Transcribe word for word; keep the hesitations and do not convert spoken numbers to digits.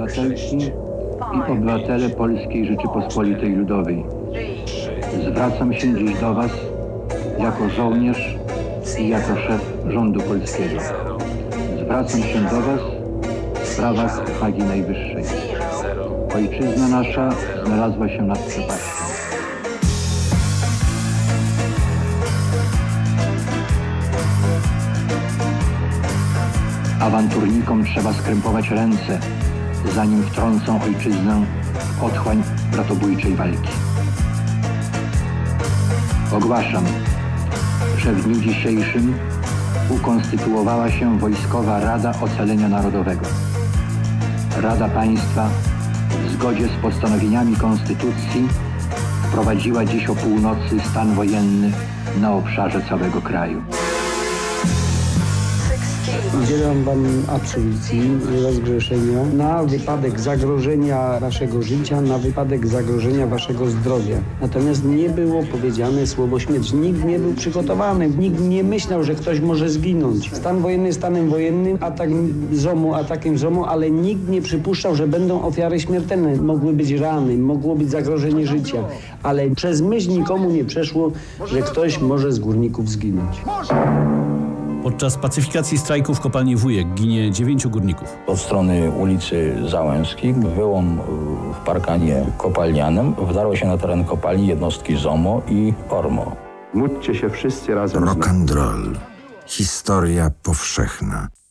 obywatelki i obywatele Polskiej Rzeczypospolitej Ludowej. Zwracam się dziś do Was jako żołnierz i jako szef rządu polskiego. Zwracam się do Was w sprawach wagi najwyższej. Ojczyzna nasza znalazła się nad przepaścią. Awanturnikom trzeba skrępować ręce, zanim wtrącą ojczyznę w otchłań bratobójczej walki. Ogłaszam, że w dniu dzisiejszym ukonstytuowała się Wojskowa Rada Ocalenia Narodowego. Rada Państwa w zgodzie z postanowieniami Konstytucji wprowadziła dziś o północy stan wojenny na obszarze całego kraju. Udzielam Wam absolucji rozgrzeszenia na wypadek zagrożenia Waszego życia, na wypadek zagrożenia Waszego zdrowia. Natomiast nie było powiedziane słowo śmierć. Nikt nie był przygotowany, nikt nie myślał, że ktoś może zginąć. Stan wojenny stanem wojennym, atak ZOMO atakiem ZOMO, ale nikt nie przypuszczał, że będą ofiary śmiertelne. Mogły być rany, mogło być zagrożenie życia, ale przez myśl nikomu nie przeszło, że ktoś może z górników zginąć. Podczas pacyfikacji strajku w kopalni Wujek ginie dziewięciu górników. Od strony ulicy Załęskiej, wyłom w parkanie kopalnianym, wdarło się na teren kopalni jednostki ZOMO i ORMO. Módlcie się wszyscy razem. Rock and roll. Historia powszechna.